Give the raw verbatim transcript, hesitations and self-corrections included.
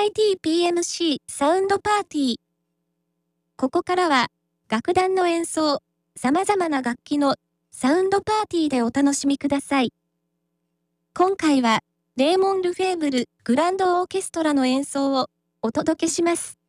イティーピーエムシー サウンドパーティー。ここからは、楽団の演奏、様々な楽器のサウンドパーティーでお楽しみください。今回は、レーモン・ルフェーブル・グランドオーケストラの演奏をお届けします。